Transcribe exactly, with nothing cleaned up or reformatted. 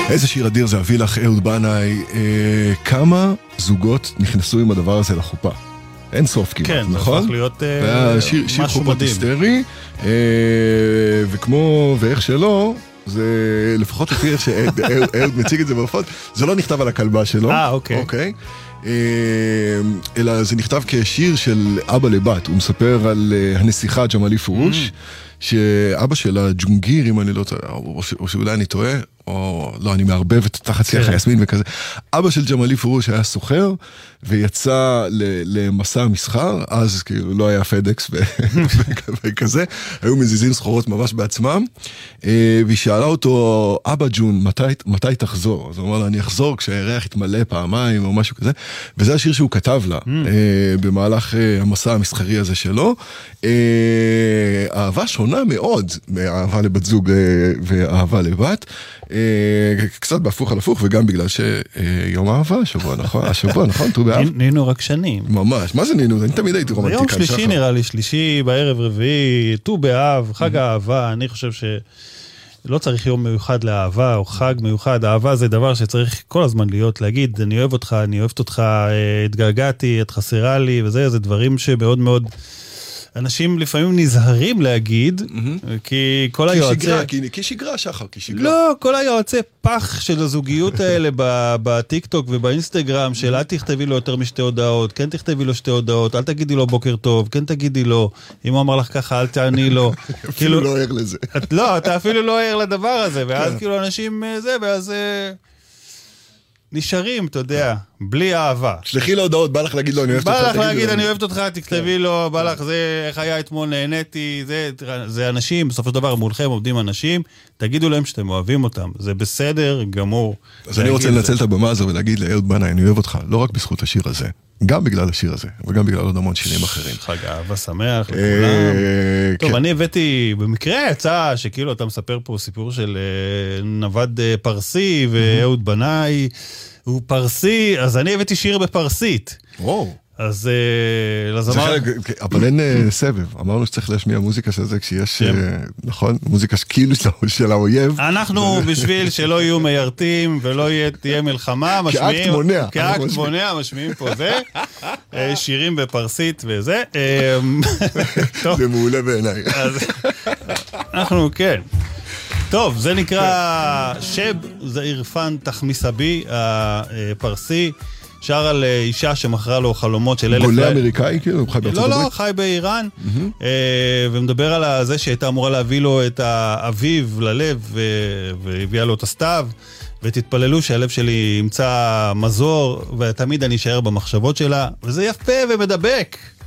איזה שיר אדיר זה הביא לך, אהוד בנאי. אה, כמה זוגות נכנסו עם הדבר הזה לחופה? אין סוף כמעט, כן, נכון? כן, זה הפך להיות אה, שיר, משהו שיר חופות מדהים. היסטרי, אה, וכמו, ואיך שלא, זה לפחות לפי איך שאהוד מציג את זה בהופעות, זה לא נכתב על הכלבה שלו. אה, אוקיי. אוקיי. אה, אלא זה נכתב כשיר של אבא לבת, הוא מספר על אה, הנסיכה ג'מאלי פורוש, שאבא שלה ג'ונגיר, אם אני לא טועה, או, או שאולי אני טועה, או לא, אני מערבב את תחת שיח היסמין וכזה. אבא של ג'מאלי פורוש היה סוחר, ויצא למסע המסחר, אז כאילו לא היה פדקס וכזה, היו מזיזים סחורות ממש בעצמם, והיא שאלה אותו, אבא ג'ון, מתי, מתי תחזור? אז הוא אמר לה, אני אחזור כשהירח יתמלא פעמיים או משהו כזה, וזה השיר שהוא כתב לה, במהלך המסע המסחרי הזה שלו. אהבה שונה מאוד מאהבה לבת זוג ואהבה לבת, קצת בהפוך על הפוך, וגם בגלל שיום אהבה, השבוע, נכון? השבוע, נכון? ט"ו באב? נינו רק שנים. ממש, מה זה נינו? אני תמיד הייתי רומנטיקן. ביום שלישי נראה לי, שלישי בערב רביעי, ט"ו באב, חג האהבה, אני חושב שלא צריך יום מיוחד לאהבה, או חג מיוחד, אהבה זה דבר שצריך כל הזמן להיות, להגיד, אני אוהב אותך, אני אוהבת אותך, התגעגעתי, את חסרה לי, וזה, זה דברים שמאוד מאוד... אנשים לפעמים נזהרים להגיד, כי כל היועצי... כי שגרה, שחר, כי שגרה. לא, כל היועצי פח של הזוגיות האלה בטיקטוק ובאינסטגרם, של אל תכתבי לו יותר משתי הודעות, כן תכתבי לו שתי הודעות, אל תגידי לו בוקר טוב, כן תגידי לו, אם הוא אמר לך ככה, אל תעני לו. אפילו לא ער לזה. לא, אתה אפילו לא ער לדבר הזה, ואז כאילו אנשים זה, ואז... נשארים, אתה יודע, בלי אהבה. שלחי לו הודעות, בא לך להגיד לו, אני אוהבת אותך. בא לך להגיד, אני אוהבת אותך, תכתבי לו, בא לך, זה, איך היה אתמול, נהניתי, זה, זה אנשים, בסופו של דבר, מולכם עובדים אנשים, תגידו להם שאתם אוהבים אותם, זה בסדר, גמור. אז אני רוצה לנצל את הבמה הזו ולהגיד לאהוד בנאי, אני אוהב אותך, לא רק בזכות השיר הזה, גם בגלל השיר הזה, וגם בגלל עוד המון שירים אחרים. חג אהבה שמח לכולם. טוב, אני הבאתי, במקרה יצא שכאילו אתה מספר פה סיפור של נווד פרסי ואהוד בנאי, הוא פרסי, אז אני הבאתי שיר בפרסית. וואו. אז לזמר... אבל אין סבב, אמרנו שצריך להשמיע מוזיקה של זה כשיש, נכון? מוזיקה כאילו של האויב. אנחנו בשביל שלא יהיו מיירתים ולא תהיה מלחמה, משמיעים... כאקט מונע. כאקט מונע, משמיעים פה זה, שירים בפרסית וזה. זה מעולה בעיניי. אנחנו, כן. טוב, זה נקרא שב, זה ערפן תחמיסבי, הפרסי, שר על אישה שמכרה לו חלומות של אלף... גולה אמריקאי כאילו? חי בארצות הברית? לא, לא, חי באיראן, ומדבר על זה שהייתה אמורה להביא לו את האביב ללב, והביאה לו את הסתיו, ותתפללו שהלב שלי ימצא מזור, ותמיד אני אשאר במחשבות שלה, וזה יפה ומדבק.